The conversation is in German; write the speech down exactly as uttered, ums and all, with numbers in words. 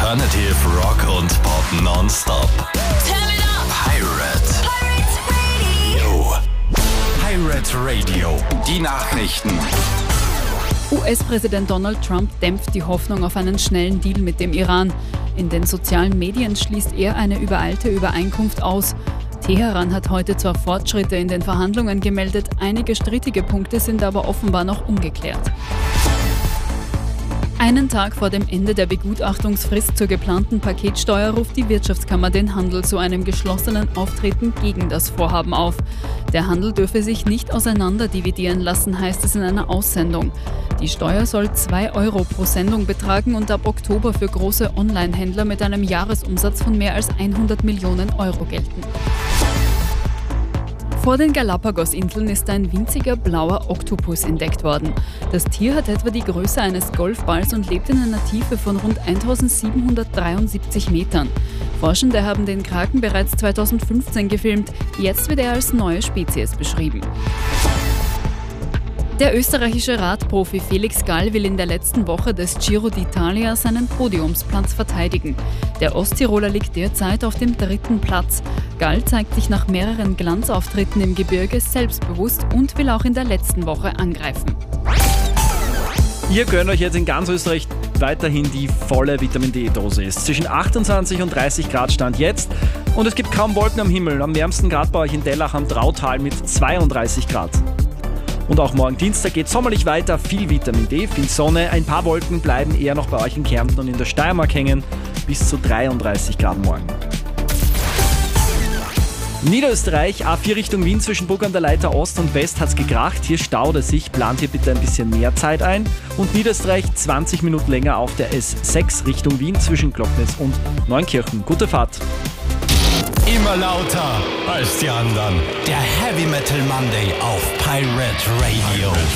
Alternative Rock und Pop nonstop. Turn it up. Pirate. Pirate Radio. Pirate Radio. Die Nachrichten. U S-Präsident Donald Trump dämpft die Hoffnung auf einen schnellen Deal mit dem Iran. In den sozialen Medien schließt er eine übereilte Übereinkunft aus. Teheran hat heute zwar Fortschritte in den Verhandlungen gemeldet, einige strittige Punkte sind aber offenbar noch ungeklärt. Einen Tag vor dem Ende der Begutachtungsfrist zur geplanten Paketsteuer ruft die Wirtschaftskammer den Handel zu einem geschlossenen Auftreten gegen das Vorhaben auf. Der Handel dürfe sich nicht auseinanderdividieren lassen, heißt es in einer Aussendung. Die Steuer soll zwei Euro pro Sendung betragen und ab Oktober für große Online-Händler mit einem Jahresumsatz von mehr als hundert Millionen Euro gelten. Vor den Galapagos-Inseln ist ein winziger blauer Oktopus entdeckt worden. Das Tier hat etwa die Größe eines Golfballs und lebt in einer Tiefe von rund eintausendsiebenhundertdreiundsiebzig Metern. Forschende haben den Kraken bereits zweitausendfünfzehn gefilmt. Jetzt wird er als neue Spezies beschrieben. Der österreichische Radprofi Felix Gall will in der letzten Woche des Giro d'Italia seinen Podiumsplatz verteidigen. Der Osttiroler liegt derzeit auf dem dritten Platz. Gall zeigt sich nach mehreren Glanzauftritten im Gebirge selbstbewusst und will auch in der letzten Woche angreifen. Ihr gönnt euch jetzt in ganz Österreich weiterhin die volle Vitamin-D-Dosis. Zwischen achtundzwanzig und dreißig Grad Stand jetzt und es gibt kaum Wolken am Himmel. Am wärmsten Grad bei euch in Dellach am Drautal mit zweiunddreißig Grad. Und auch morgen Dienstag geht sommerlich weiter, viel Vitamin D, viel Sonne. Ein paar Wolken bleiben eher noch bei euch in Kärnten und in der Steiermark hängen, bis zu dreiunddreißig Grad morgen. Niederösterreich, A vier Richtung Wien zwischen Bruck an der Leiter Ost und West hat's gekracht. Hier staut es sich, plant hier bitte ein bisschen mehr Zeit ein. Und Niederösterreich zwanzig Minuten länger auf der S sechs Richtung Wien zwischen Glocknitz und Neunkirchen. Gute Fahrt! Immer lauter als die anderen. Der Heavy Metal Monday auf Pirate Radio.